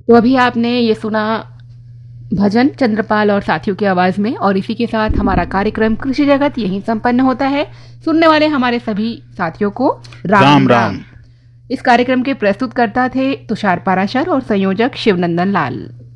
तो अभी आपने ये सुना भजन चंद्रपाल और साथियों की आवाज में, और इसी के साथ हमारा कार्यक्रम कृषि जगत यहीं संपन्न होता है। सुनने वाले हमारे सभी साथियों को राम राम। इस कार्यक्रम के प्रस्तुतकर्ता थे तुषार पाराशर और संयोजक शिवनंदन लाल।